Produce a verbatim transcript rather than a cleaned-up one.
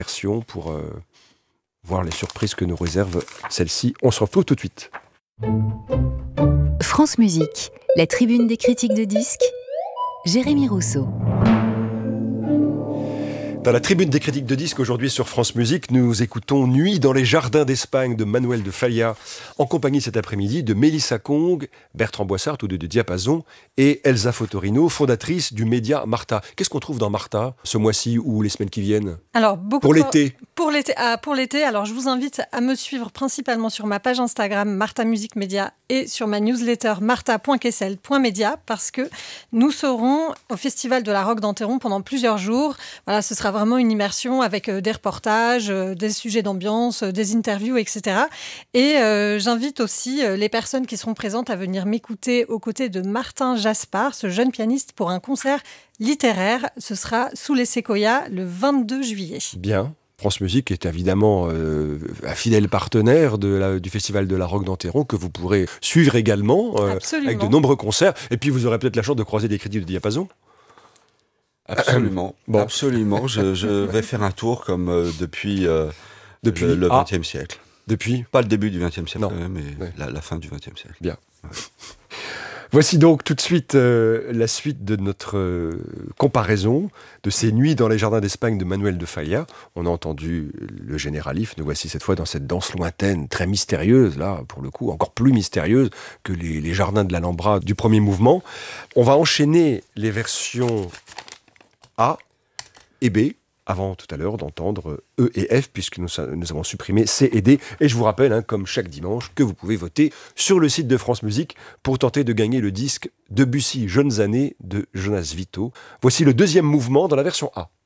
version pour euh, voir les surprises que nous réserve celle-ci. On se retrouve tout de suite. France Musique, la tribune des critiques de disques, Jérémy Rousseau. Dans la tribune des critiques de disques, aujourd'hui sur France Musique, nous écoutons Nuit dans les jardins d'Espagne de Manuel de Falla, en compagnie cet après-midi de Mélissa Kong, Bertrand Boissart, tous deux de Diapason, et Elsa Fotorino, fondatrice du média Martha. Qu'est-ce qu'on trouve dans Martha ce mois-ci ou les semaines qui viennent ? Alors, beaucoup Pour l'été. Pour l'été, ah, pour l'été, alors je vous invite à me suivre principalement sur ma page Instagram Martha Musique Média et sur ma newsletter martha point kessel point media parce que nous serons au Festival de la Roque d'Enterron pendant plusieurs jours. Voilà, ce sera vraiment une immersion avec euh, des reportages, euh, des sujets d'ambiance, euh, des interviews, et cetera. Et euh, j'invite aussi euh, les personnes qui seront présentes à venir m'écouter aux côtés de Martin Jaspard, ce jeune pianiste, pour un concert littéraire. Ce sera sous les séquoias le vingt-deux juillet. Bien. France Musique est évidemment euh, un fidèle partenaire de la, du Festival de la Roque d'Enterron que vous pourrez suivre également euh, avec de nombreux concerts. Et puis vous aurez peut-être la chance de croiser des critiques de Diapason. Absolument, bon. absolument. Je, je vais faire un tour comme euh, depuis, euh, depuis le, le ah, vingtième siècle. Depuis Pas le début du vingtième siècle, non. mais ouais. la, la fin du vingtième siècle. Bien. Ouais. Voici donc tout de suite euh, la suite de notre euh, comparaison de ces nuits dans les jardins d'Espagne de Manuel de Falla. On a entendu le généralif, nous voici cette fois dans cette danse lointaine, très mystérieuse, là pour le coup, encore plus mystérieuse que les, les jardins de l'Alhambra du premier mouvement. On va enchaîner les versions A et B, avant tout à l'heure d'entendre E et F, puisque nous, nous avons supprimé C et D. Et je vous rappelle, hein, comme chaque dimanche, que vous pouvez voter sur le site de France Musique pour tenter de gagner le disque Debussy Jeunes années de Jonas Vito. Voici le deuxième mouvement dans la version A.